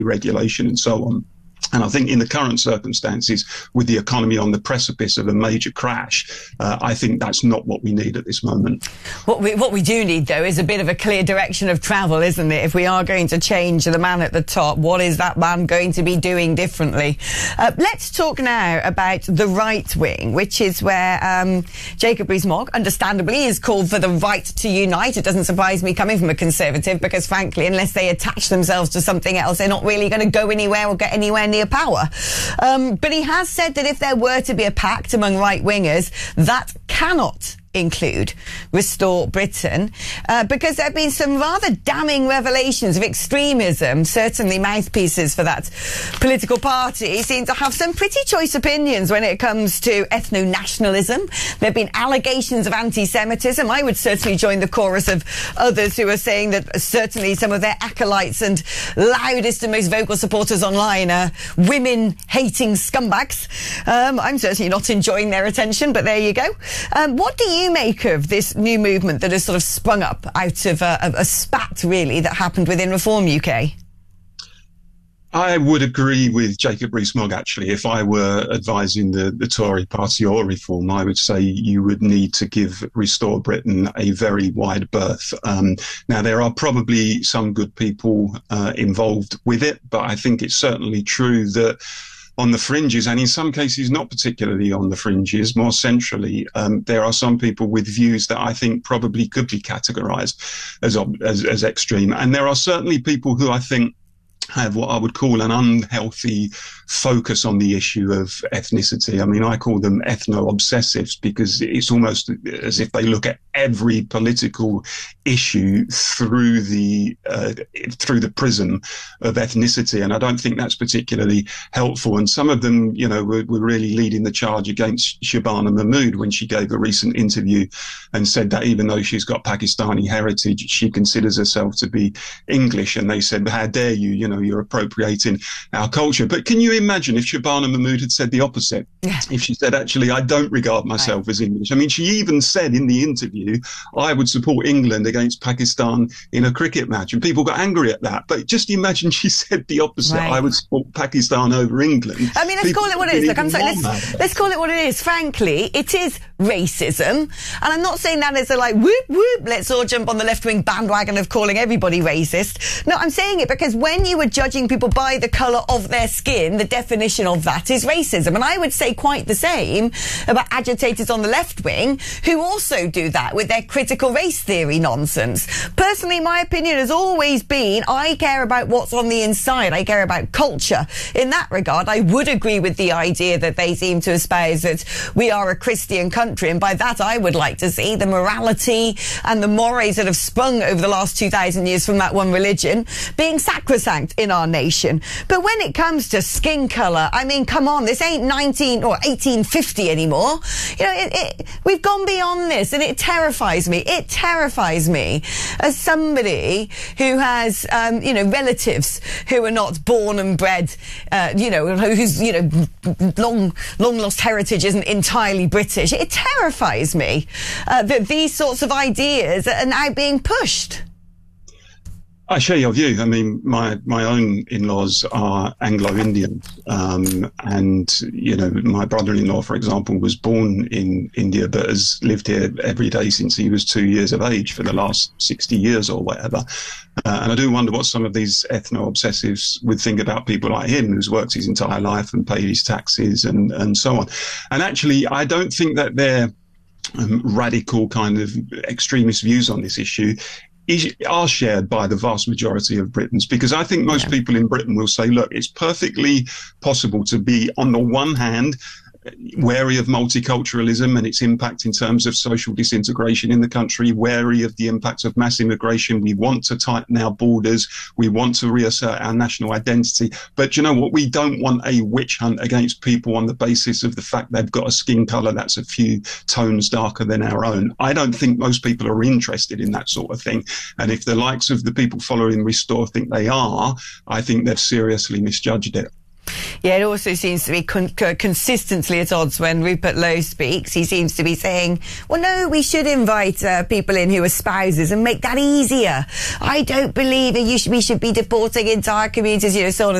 regulation and so on. And I think in the current circumstances, with the economy on the precipice of a major crash, I think that's not what we need at this moment. What we do need, though, is a bit of a clear direction of travel, isn't it? If we are going to change the man at the top, what is that man going to be doing differently? Let's talk now about the right wing, which is where Jacob Rees-Mogg, understandably, is called for the right to unite. It doesn't surprise me coming from a Conservative, because, frankly, unless they attach themselves to something else, they're not really going to go anywhere or get anywhere near power. But he has said that if there were to be a pact among right-wingers, that cannot include Restore Britain, because there have been some rather damning revelations of extremism. Certainly mouthpieces for that political party seem to have some pretty choice opinions when it comes to ethno-nationalism. There have been allegations of anti-Semitism. I would certainly join the chorus of others who are saying that certainly some of their acolytes and loudest and most vocal supporters online are women-hating scumbags. I'm certainly not enjoying their attention, but there you go. What do you make of this new movement that has sort of sprung up out of a spat, really, that happened within Reform UK? I would agree with Jacob Rees-Mogg, actually. If I were advising the Tory party or Reform, I would say you would need to give Restore Britain a very wide berth. Now, there are probably some good people involved with it, but I think it's certainly true that on the fringes, and in some cases not particularly on the fringes, more centrally, there are some people with views that I think probably could be categorised as extreme. And there are certainly people who I think have what I would call an unhealthy focus on the issue of ethnicity. I mean, I call them ethno-obsessives, because it's almost as if they look at every political issue through the prism of ethnicity, and I don't think that's particularly helpful. And some of them, you know, were really leading the charge against Shabana Mahmood when she gave a recent interview and said that even though she's got Pakistani heritage, she considers herself to be English. And they said, how dare you, you know, you're appropriating our culture. But can you imagine if Shabana Mahmood had said the opposite? Yeah. If she said, actually, I don't regard myself as English. I mean, she even said in the interview, I would support England against Pakistan in a cricket match. And people got angry at that. But just imagine she said the opposite. Right. I would support Pakistan over England. I mean, let's call it what it is. Look, I'm sorry, let's call it what it is. Frankly, it is racism. And I'm not saying that as a like, whoop, whoop, let's all jump on the left-wing bandwagon of calling everybody racist. No, I'm saying it because when you were judging people by the colour of their skin, the definition of that is racism. And I would say quite the same about agitators on the left wing who also do that with their critical race theory nonsense. Personally, my opinion has always been, I care about what's on the inside. I care about culture. In that regard, I would agree with the idea that they seem to espouse that we are a Christian country. And by that, I would like to see the morality and the mores that have sprung over the last 2,000 years from that one religion being sacrosanct in our nation. But when it comes to skin colour, I mean, come on, this ain't 1850 anymore. You know, we've gone beyond this, and it terrifies me. It terrifies me as somebody who has, you know, relatives who are not born and bred, you know, whose, you know, long lost heritage isn't entirely British. It terrifies me that these sorts of ideas are now being pushed. I share your view. I mean, my own in-laws are Anglo-Indian, and, you know, my brother-in-law, for example, was born in India but has lived here every day since he was 2 years of age for the last 60 years or whatever. And I do wonder what some of these ethno-obsessives would think about people like him, who's worked his entire life and paid his taxes and so on. And actually, I don't think that their radical kind of extremist views on this issue are shared by the vast majority of Britons, because I think most people in Britain will say, look, it's perfectly possible to be, on the one hand, wary of multiculturalism and its impact in terms of social disintegration in the country, wary of the impact of mass immigration. We want to tighten our borders. We want to reassert our national identity. But you know what? We don't want a witch hunt against people on the basis of the fact they've got a skin colour that's a few tones darker than our own. I don't think most people are interested in that sort of thing. And if the likes of the people following Restore think they are, I think they've seriously misjudged it. Yeah, it also seems to be consistently at odds when Rupert Lowe speaks. He seems to be saying, well, no, we should invite people in who are spouses and make that easier. I don't believe we should be deporting entire communities, so on and